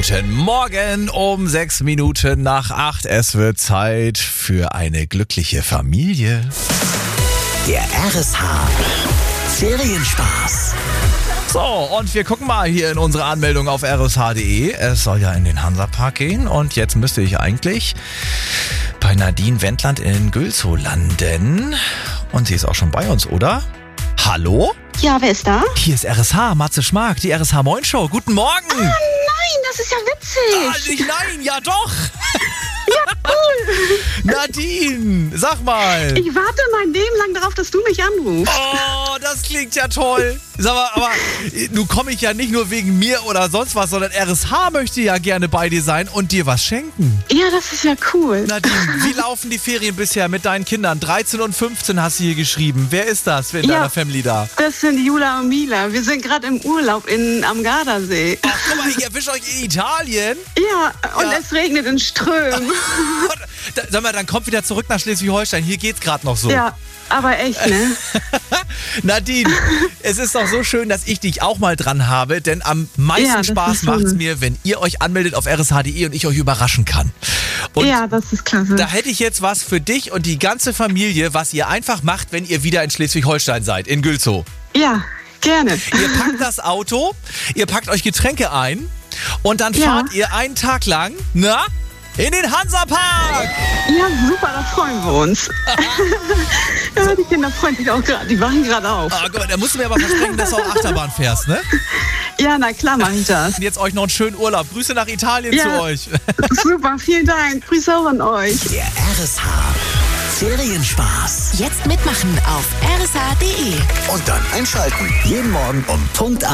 Guten Morgen um 6 Minuten nach 8. Es wird Zeit für eine glückliche Familie. Der RSH Ferienspaß. So, und wir gucken mal hier in unsere Anmeldung auf rsh.de. Es soll ja in den Hansapark gehen und jetzt müsste ich eigentlich bei Nadine Wendland in Gülzow landen. Und sie ist auch schon bei uns, oder? Hallo? Ja, wer ist da? Hier ist RSH, Matze Schmark, die RSH Moin Show. Guten Morgen! Ah, nein, das ist ja witzig. Nicht nein, ja doch! Ja, cool. Nadine, sag mal. Ich warte mein Leben lang darauf, dass du mich anrufst. Oh, das klingt ja toll. Sag mal, aber nun komme ich ja nicht nur wegen mir oder sonst was, sondern RSH möchte ja gerne bei dir sein und dir was schenken. Ja, das ist ja cool. Nadine, wie laufen die Ferien bisher mit deinen Kindern? 13 und 15 hast du hier geschrieben. Wer ist das in deiner Family da? Das sind Jula und Mila. Wir sind gerade im Urlaub am Gardasee. Ach, guck mal, ich erwische euch in Italien. Ja, und es regnet in Strömen. Sag mal, dann kommt wieder zurück nach Schleswig-Holstein. Hier geht's gerade noch so. Ja, aber echt, ne? Nadine, es ist doch so schön, dass ich dich auch mal dran habe, denn am meisten Spaß macht's mir, wenn ihr euch anmeldet auf rsh.de und ich euch überraschen kann. Und ja, das ist klasse. da hätte ich jetzt was für dich und die ganze Familie, was ihr einfach macht, wenn ihr wieder in Schleswig-Holstein seid, in Gülzow. Ja, gerne. Ihr packt das Auto, ihr packt euch Getränke ein und dann fahrt ihr einen Tag lang, in den Hansapark! Ja, super, da freuen wir uns. Ja, die Kinder freuen sich auch gerade, die wachen gerade auf. Ah, guck mal, da musst du mir aber versprechen, dass du auch Achterbahn fährst, ne? Ja, na klar mache ich das. Und jetzt euch noch einen schönen Urlaub. Grüße nach Italien zu euch. Super, vielen Dank. Grüße auch an euch. Der RSH Ferienspaß. Jetzt mitmachen auf rsh.de. Und dann einschalten. Jeden Morgen um Punkt